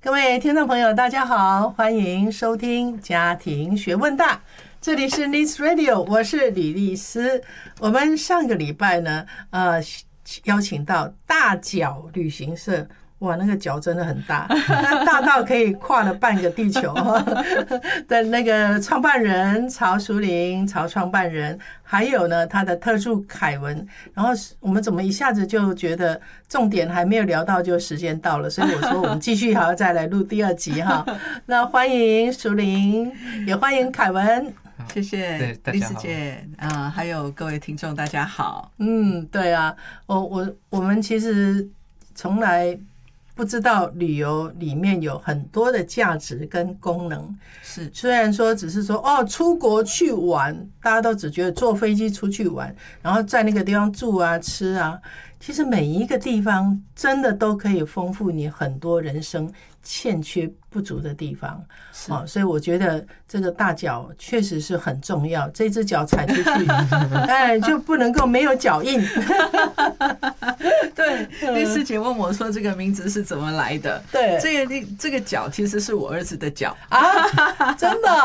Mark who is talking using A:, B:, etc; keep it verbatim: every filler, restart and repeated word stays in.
A: 各位听众朋友，大家好，欢迎收听家庭学问大，这里是 Liz Radio， 我是李丽丝。我们上个礼拜呢，呃，邀请到大脚旅行社。哇，那个脚真的很大，那大到可以跨了半个地球的那个创办人曹淑玲，曹创办人，还有呢他的特助凯文。然后我们怎么一下子就觉得重点还没有聊到，就时间到了，所以我说我们继续还要再来录第二集哈。那欢迎淑玲，也欢迎凯文。
B: 谢谢丽丝姐啊，还有各位听众，大家好。
A: 嗯，对啊，我我我们其实从来不知道旅游里面有很多的价值跟功能。
B: 是，
A: 虽然说只是说哦，出国去玩，大家都只觉得坐飞机出去玩，然后在那个地方住啊、吃啊，其实每一个地方真的都可以丰富你很多人生欠缺不足的地方。哦，所以我觉得这个大脚确实是很重要，这只脚踩出去，哎，就不能够没有脚印。
B: 对，丽丝姐问我说这个名字是怎么来的？
A: 对，
B: 这个这个脚其实是我儿子的脚
A: 啊，真的。